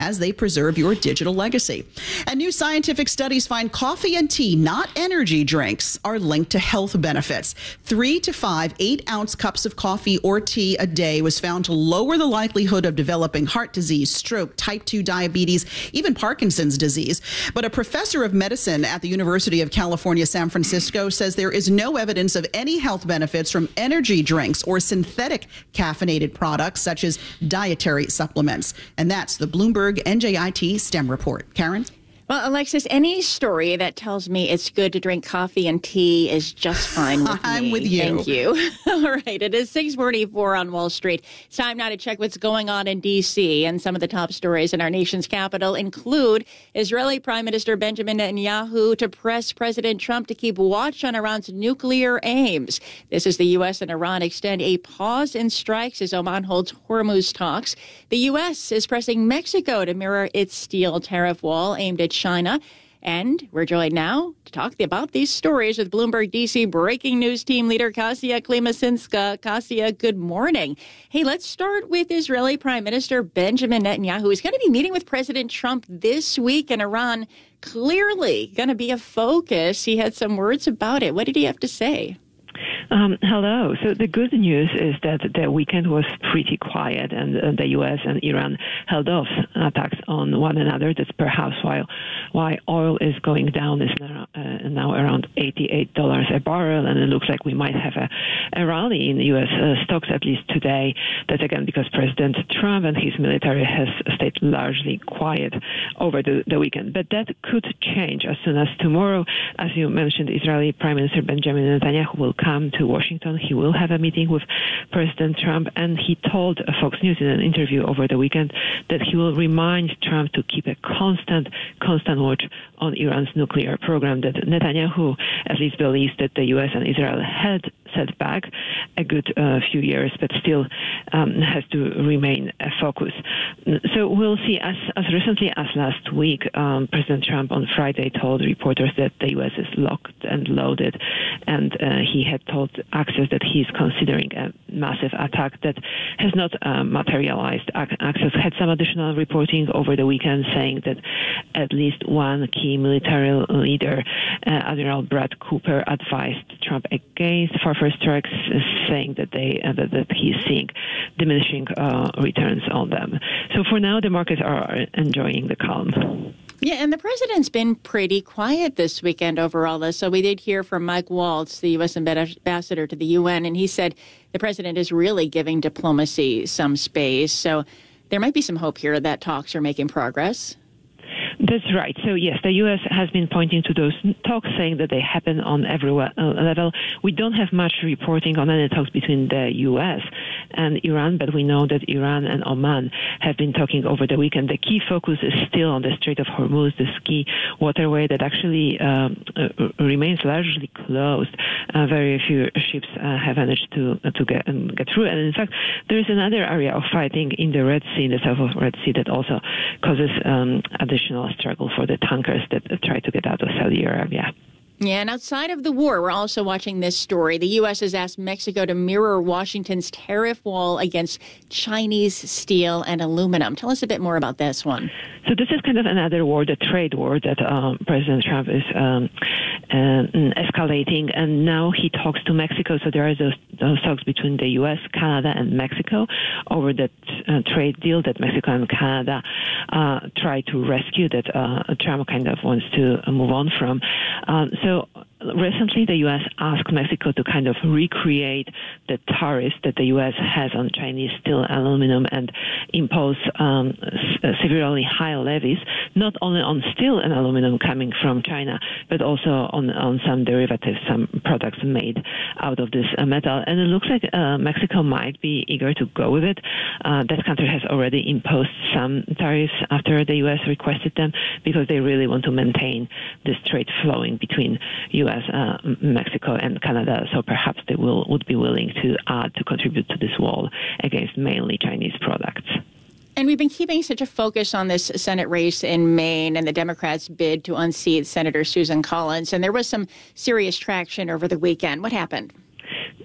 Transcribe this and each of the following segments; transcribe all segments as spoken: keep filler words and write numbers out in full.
as they preserve your digital legacy. And new scientific studies find coffee and tea, not energy drinks, are linked to health benefits. Three to five eight-ounce cups of coffee or tea a day was found to lower the likelihood of developing heart disease, stroke, type two diabetes, even Parkinson's disease. But a professor of medicine at the University of California, San Francisco, says there is no evidence of any health benefits from energy drinks or synthetic caffeinated products such as dietary supplements. And that's the Bloomberg N J I T STEM report. Karen? Well, Alexis, any story that tells me it's good to drink coffee and tea is just fine with I'm me. with you. Thank you. All right. It is six forty-four on Wall Street. It's time now to check what's going on in D C. And some of the top stories in our nation's capital include Israeli Prime Minister Benjamin Netanyahu to press President Trump to keep watch on Iran's nuclear aims. This as the U S and Iran extend a pause in strikes as Oman holds Hormuz talks. The U S is pressing Mexico to mirror its steel tariff wall aimed at China. And we're joined now to talk about these stories with Bloomberg D C breaking news team leader Kasia Klimasinska. Kasia, good morning. Hey, let's start with Israeli Prime Minister Benjamin Netanyahu, who's going to be meeting with President Trump this week in Iran. Clearly going to be a focus. He had some words about it. What did he have to say? Um, hello. So the good news is that the weekend was pretty quiet, and uh, the U S and Iran held off attacks on one another. That's perhaps why why oil is going down. Is now, uh, now around eighty-eight dollars a barrel, and it looks like we might have a, a rally in U S uh, stocks at least today. That's again because President Trump and his military has stayed largely quiet over the, the weekend. But that could change as soon as tomorrow. As you mentioned, Israeli Prime Minister Benjamin Netanyahu will come to Washington. He will have a meeting with President Trump, and he told Fox News in an interview over the weekend that he will remind Trump to keep a constant, constant watch on Iran's nuclear program, that Netanyahu at least believes that the U S and Israel had set back a good uh, few years, but still um, has to remain a focus. So we'll see. As, as recently as last week, um, President Trump on Friday told reporters that the U S is locked and loaded, and uh, he had told Axios that he's considering a massive attack that has not uh, materialized. Axios had some additional reporting over the weekend saying that at least one key military leader, uh, Admiral Brad Cooper, advised Trump against far-fetched strikes, saying that they uh, that, that he's seeing diminishing uh, returns on them. So for now, the markets are enjoying the calm. Yeah, and the president's been pretty quiet this weekend over all this. So we did hear from Mike Waltz, the U S ambassador to the U N, and he said the president is really giving diplomacy some space. So there might be some hope here that talks are making progress. That's right. So, yes, the U S has been pointing to those talks, saying that they happen on every level. We don't have much reporting on any talks between the U S and Iran, but we know that Iran and Oman have been talking over the weekend. The key focus is still on the Strait of Hormuz, this key waterway that actually um, uh, remains largely closed. Uh, very few ships uh, have managed to uh, to get, um, get through. And, in fact, there is another area of fighting in the Red Sea, in the south of Red Sea, that also causes um, additional struggle for the tankers that try to get out of Saudi Arabia. Yeah, and outside of the war, we're also watching this story. The U S has asked Mexico to mirror Washington's tariff wall against Chinese steel and aluminum. Tell us a bit more about this one. So this is kind of another war, the trade war that um, President Trump is um, uh, escalating, and now he talks to Mexico. So there are those, those talks between the U S, Canada, and Mexico over that uh, trade deal that Mexico and Canada uh, try to rescue, that uh, Trump kind of wants to move on from. Um, so recently, the U S asked Mexico to kind of recreate the tariffs that the U S has on Chinese steel and aluminum and impose um, severely high levies, not only on steel and aluminum coming from China, but also on, on some derivatives, some products made out of this uh, metal. And it looks like uh, Mexico might be eager to go with it. Uh, that country has already imposed some tariffs after the U S requested them, because they really want to maintain this trade flowing between U S Uh, Mexico and Canada, so perhaps they will would be willing to add to contribute to this wall against mainly Chinese products. And we've been keeping such a focus on this Senate race in Maine and the Democrats' bid to unseat Senator Susan Collins, and there was some serious traction over the weekend. What happened?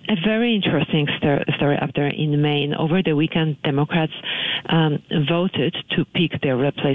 A very interesting story up there in Maine. Over the weekend, Democrats um, voted to pick their replacement